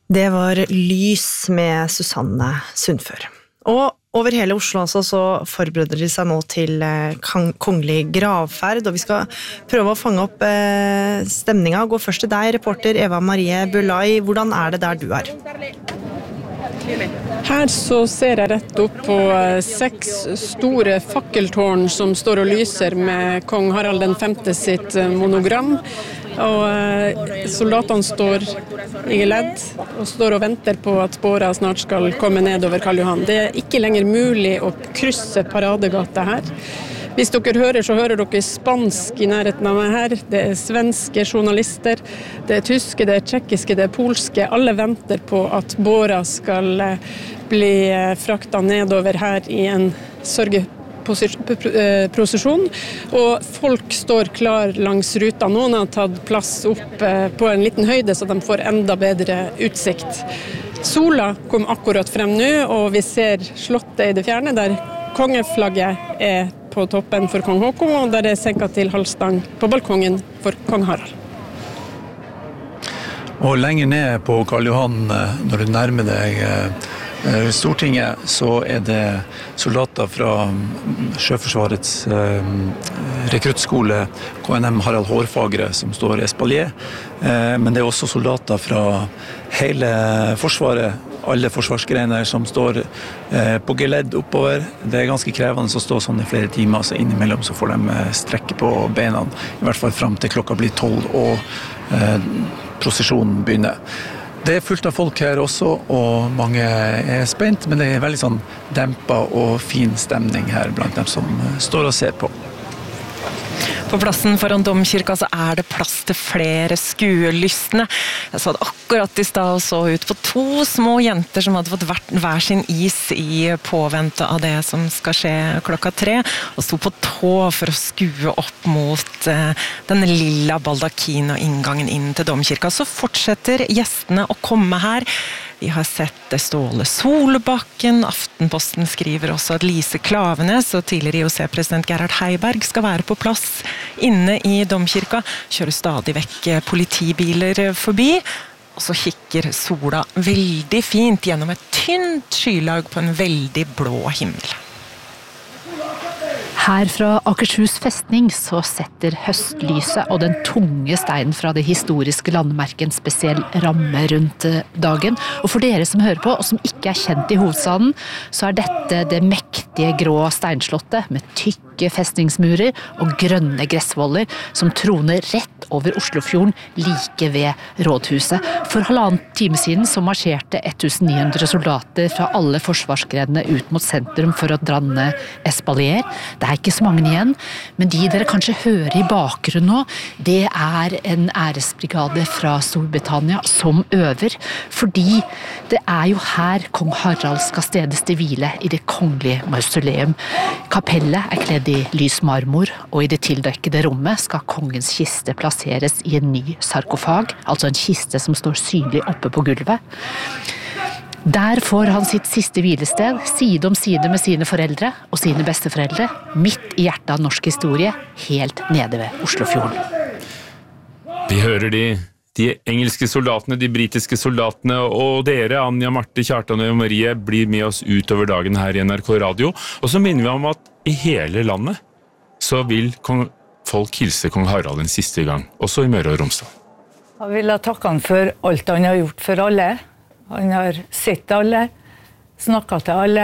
Det var Lys med Susanne Sundfør. Og over hele Oslo altså, så forbereder de seg nå til kongelig gravferd, og vi skal prøve å fange opp stemninga. Gå først til deg, reporter Eva Marie Bulai. Hvordan det der du er? Her så ser jeg rett opp på 6 store fakkeltårn som står og lyser med kong Harald den 5. sitt monogram. Og soldatene står i ledd og står og venter på at båra snart skal komme ned over Karl Johan. Det ikke lenger mulig å krysse Paradegata her. Hvis dere hører, så hører dere spansk i nærheten av meg her. Det svenske journalister, det tyske, det tjekkiske, det polske. Alle venter på at båra skal bli frakta nedover her i en sørgeprosesjon. Og folk står klar langs ruta. Noen har tatt plass opp på en liten høyde, så de får enda bedre utsikt. Sola kom akkurat frem nå, og vi ser slottet i det fjerne, der kongeflagget på toppen for kong Håkon, og der det senket til halvstang på balkongen for kong Harald. Og lenger ned på Karl Johan, når du nærmer deg Stortinget, så det soldater fra Sjøforsvarets rekruttskole KNM Harald Hårfagre som står espalier, men det også soldater fra hele Forsvaret, alle forsvarsgreiner som står på geledd oppover. Det ganske krevende å stå sånn i flere timer, så innimellom så får de strekke på beina, i hvert fall frem til klokka blir 12 og prosesjonen begynner. Det fullt av folk her også, og mange spent, men det veldig sånn dempet og fin stemning her blant dem som står og ser på. På plassen foran domkirka så det plass til flere skuelystne. Jeg så det akkurat i stad og så ut på 2 små jenter som hadde fått hver sin is i påvente av det som skal skje klokka 3, og sto på tå for å skue opp mot den lilla baldakin og inngangen inn til domkirka. Så fortsetter gjestene å komme her. Vi har sett Ståle Solbakken, Aftenposten skriver også at Lise Klavenes og tidligere IOC-president Gerhard Heiberg skal være på plass inne i domkirka. Kjører stadig vekk politibiler forbi, og så kikker sola veldig fint gjennom et tynt skylag på en veldig blå himmel. Her fra Akershus festning så setter høstlyset og den tunge steinen fra det historiske landemerket en spesiell ramme rundt dagen. Og for dere som hører på, og som ikke kjent i hovedstaden, så dette det mektige grå steinslottet med tykke festningsmurer og grønne gressvoller som troner rett over Oslofjorden like ved rådhuset. For 1,5 time siden så marsjerte 1900 soldater fra alle forsvarsgrenene ut mot sentrum for å danne espalier. Det ikke så mange igjen, men de dere kanskje hører i bakgrunnen nå, det en æresbrigade fra Storbritannia som øver, fordi det jo her kong Harald skal stedes til hvile i det kongelige mausoleum. Kapellet kledd i lys marmor, og i det tildekkede rommet skal kongens kiste plasseres i en ny sarkofag, altså en kiste som står synlig oppe på gulvet. Der får han sitt siste hvilested, side om side med sine foreldre og sine besteforeldre, midt i hjertet av norsk historie, helt nede ved Oslofjorden. Vi hører de engelske soldatene, de britiske soldatene, og dere, Anja, Marte, Kjartan og Marie, blir med oss utover dagen her i NRK Radio. Og så minner vi om at i hele landet så vil folk hilse kong Harald en siste gang, også i Møre og Romsdal. Jeg vil takke han for alt han har gjort for alle. Han har sett alle, snakket til alle,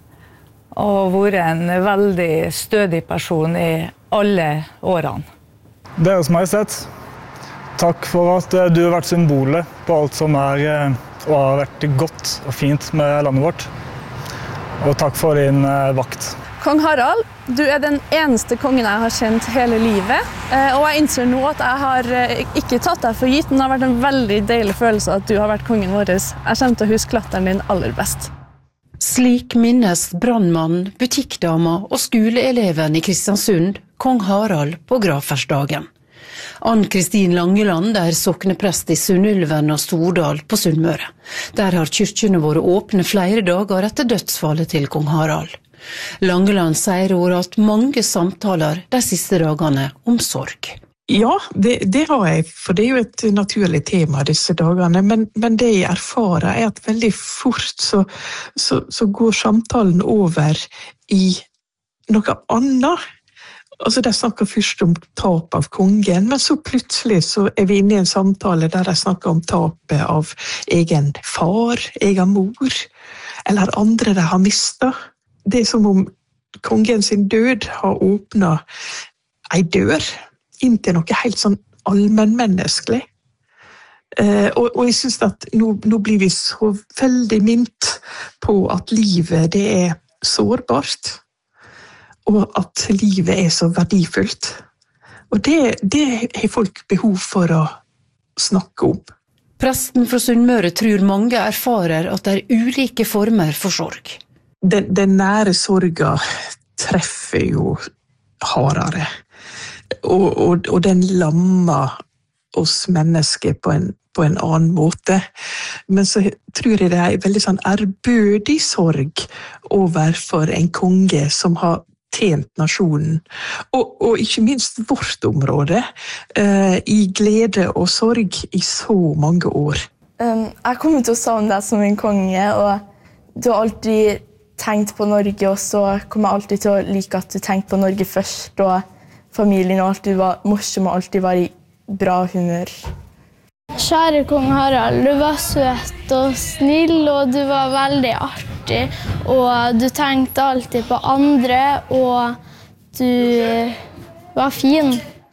og vært en veldig stødig person i alle årene. Deres Majestet, takk for at du har vært symbolet på alt som og har vært godt og fint med landet vårt. Og takk for din vakt. Kong Harald, du den eneste kongen jeg har kjent hele livet, og jeg innser nå at jeg har ikke tatt deg for gitt, men det har vært en veldig deilig følelse at du har vært kongen vår. Jeg kommer til å huske latteren din aller best. Slik minnes brandmann, butikkdama og skoleeleven i Kristiansund kong Harald på gravferdsdagen. Ann-Kristin Langeland sokneprest i Sunnulven og Stordal på Sunnmøre. Der har kyrkjene vært åpne flere dager etter dødsfallet til kong Harald. Langeland sier hun hatt mange samtaler de siste dagene om sorg. Ja, det har jeg, for det jo et naturlig tema disse dagene, men det jeg erfarer at veldig fort så går samtalen over i noe annet. Altså, de snakker først om tap av kongen, men så plutselig så vi inne i en samtale der de snakker om tapet av egen far, egen mor, eller andre de har mistet. Det som om kongen sin død har åpnet en dør inn til noe helt sånn allmennmenneskelig. Og jeg synes at nå blir vi så veldig minnet på at livet det sårbart, og at livet så verdifullt. Og det har folk behov for å snakke om. Presten fra Sunnmøre tror mange erfarer at det ulike former for sorg. Den nære sorga treffer jo hardere. Og den lammer oss mennesker på en annen måte. Men så tror jeg det en veldig sånn ærbødig sorg overfor en konge som har tjent nasjonen, og ikke minst vårt område, i glede og sorg i så mange år. Jeg kommer til å savne deg som en konge, og du har alltid tenkt på Norge, og så kommer jeg alltid til å like at du tenkte på Norge først, og familien og alltid var morsom og alltid var i bra humør. Kjære kong Harald, du var søt og snill, og du var veldig artig, og du tenkte alltid på andre, og du var fin.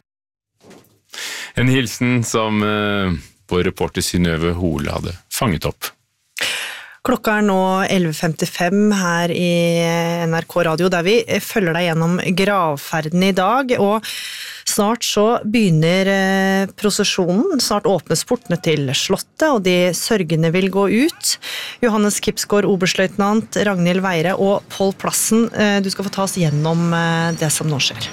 En hilsen som vår reporter Synnøve Hole hadde fanget opp. Klokka nå 11.55 her i NRK Radio, der vi følger deg gjennom gravferden i dag, og snart så begynner prosesjonen, snart åpnes portene til slottet, og de sørgende vil gå ut. Johannes Kipsgaard, oberstløytnant, Ragnhild Weire og Pål Plassen, du skal få ta oss gjennom det som nå skjer.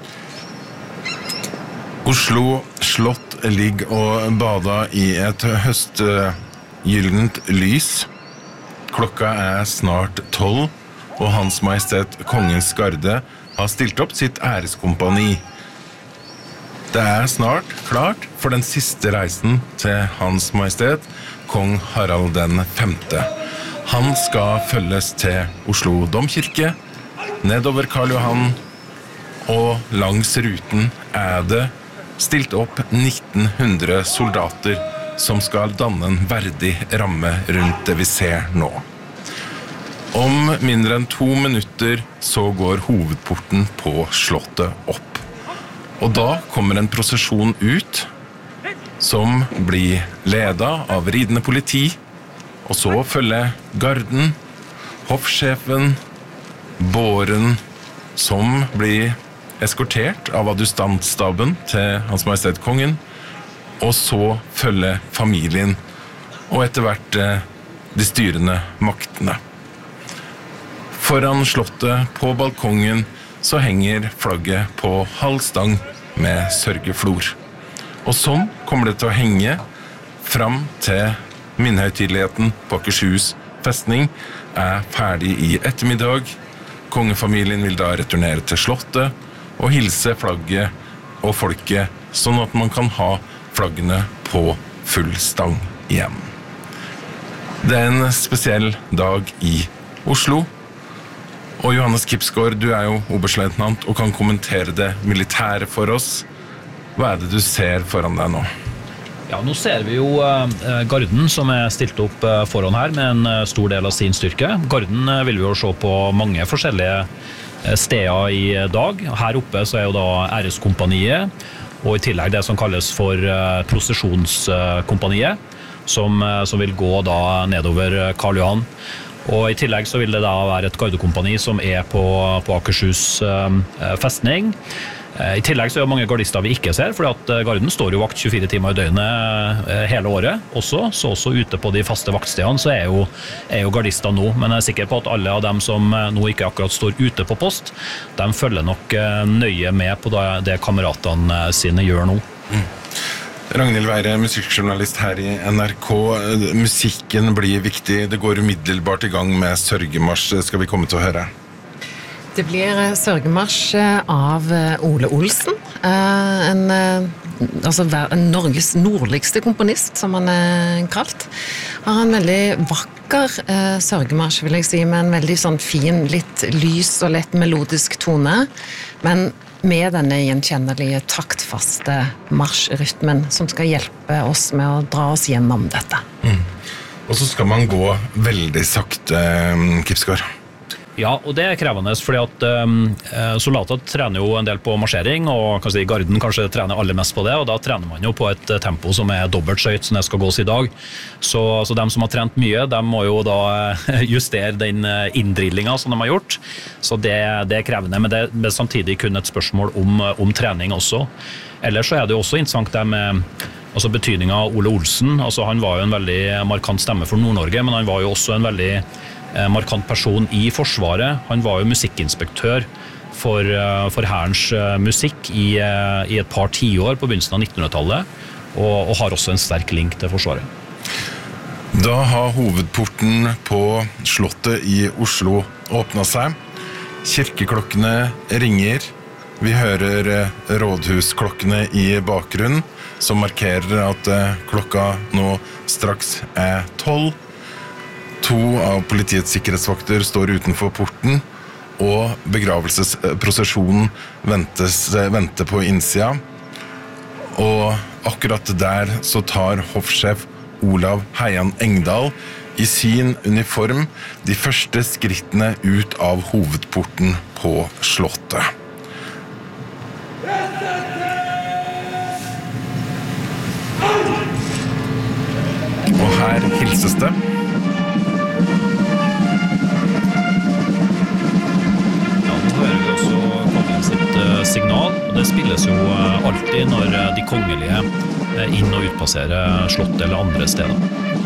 Oslo slott ligger og bader i et høstgyllent lys. Klokka snart 12, og Hans Majestet Kongens Garde har stilt opp sitt æreskompani. Det snart klart for den siste reisen til Hans Majestet Kong Harald den 5. Han skal følges til Oslo Domkirke, nedover Karl Johan, og langs ruten det stilt opp 1900 soldater som skal danne en verdig ramme rundt det vi ser nå. Om mindre enn 2 minutter så går hovedporten på slottet opp. Og da kommer en prosesjon ut, som blir ledet av ridende politi, og så følger garden, hoffsjefen, båren, som blir eskortert av adjustantstaben til Hans Majestet Kongen, og så følger familien, og etter hvert de styrende maktene. Foran slottet på balkongen så henger flagget på halvstang med sørgeflor. Og sånn kommer det til å henge fram til minnehøytideligheten på Akershus festning ferdig i ettermiddag. Kongefamilien vil da returnere til slottet og hilse flagget og folket, sånn at man kan ha flaggene på full stang igjen. Det en spesiell dag i Oslo, og Johannes Kipsgaard, du jo oberstløytnant og kan kommentere det militære for oss. Hva det du ser foran deg nå? Ja, nå ser vi jo garden som stilt opp foran her med en stor del av sin styrke. Garden vil vi jo se på mange forskjellige steder i dag. Her oppe så jo da æreskompaniet, og i tillegg det som kalles for prosesjonskompaniet, som vil gå da nedover Karl Johan. Og i tillegg så vil det da være et gardekompani som på Akershus festning. I tillegg så det mange gardister vi ikke ser, fordi at garden står jo vakt 24 timer i døgnet hele året også, så også ute på de faste vaktstedene så jo gardister nå, men jeg sikker på at alle av dem som nå ikke akkurat står ute på post, de følger nok nøye med på det kameratene sine gjør nå. Ragnhild Weire, musikkjournalist her i NRK. Musikken blir viktig, det går umiddelbart i gang med sørgemarsj, skal vi komme til å høre? Det blir sørgemarsj av Ole Olsen, Norges nordligste komponist, som han kalt. Han har en veldig vakker sørgemarsj, vil jeg si, med en veldig sånn fin, litt lys og lett melodisk tone, men med denne gjenkjennelige taktfaste marsjrytmen som skal hjelpe oss med å dra oss gjennom dette. Og så skal man gå veldig sakte, Kipsgaard. Ja, og det krevende, fordi at soldater trener jo en del på marsjering, og garden kanskje trener aller mest på det, og da trener man jo på et tempo som dobbelt så høyt som det skal gås i dag. Så de som har trent mye, de må jo da justere den inndrillingen som de har gjort. Så det krevende, men det er samtidig kun et spørsmål om trening også. Ellers så det jo også interessant det med betydningen av Ole Olsen. Han var jo en veldig markant stemme for Nord-Norge, men han var jo også en veldig markant person i Forsvaret. Han var jo musikkinspektør for Hærens musikk i et par tiår på begynnelsen av 1900-tallet, og har også en sterk link til Forsvaret. Da har hovedporten på Slottet i Oslo åpnet seg. Kirkeklokkene ringer. Vi hører rådhusklokkene i bakgrunnen, som markerer at klokka nå straks 12. 2 av politiets sikkerhetsvakter står utenfor porten, og begravelsesprosesjonen venter på innsida. Og akkurat der så tar hoffsjef Olav Heian Engdahl i sin uniform de første skrittene ut av hovedporten på Slottet. Og her hilses det. Signal, og det spilles jo alltid når de kongelige inn- og utpasserer slott eller andre steder.